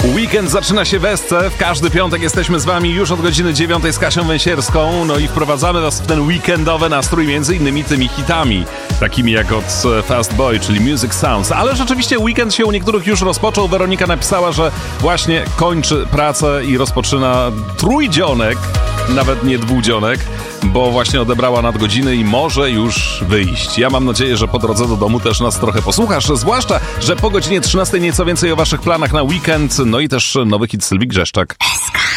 Weekend zaczyna się w Esce. W każdy piątek jesteśmy z wami już od godziny 9 z Kasią Węsierską. No i wprowadzamy was w ten weekendowy nastrój między innymi tymi hitami, takimi jak od Fast Boy, czyli Music Sounds. Ale rzeczywiście weekend się u niektórych już rozpoczął. Weronika napisała, że właśnie kończy pracę i rozpoczyna trójdzionek, nawet nie dwudzionek, bo właśnie odebrała nadgodziny i może już wyjść. Ja mam nadzieję, że po drodze do domu też nas trochę posłuchasz, zwłaszcza, że po godzinie 13 nieco więcej o waszych planach na weekend, no i też nowy hit Sylwii Grzeszczak.